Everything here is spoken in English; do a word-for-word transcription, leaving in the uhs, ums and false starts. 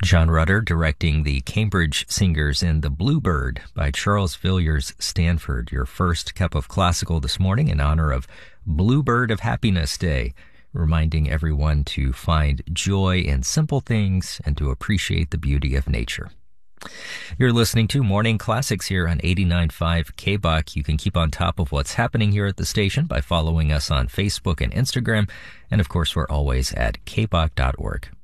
John Rutter directing the Cambridge Singers in The Bluebird by Charles Villiers Stanford. Your first cup of classical this morning in honor of Bluebird of Happiness Day, reminding everyone to find joy in simple things and to appreciate the beauty of nature. You're listening to Morning Classics here on eighty-nine point five K B O C. You can keep on top of what's happening here at the station by following us on Facebook and Instagram. And of course, we're always at K B O C dot org.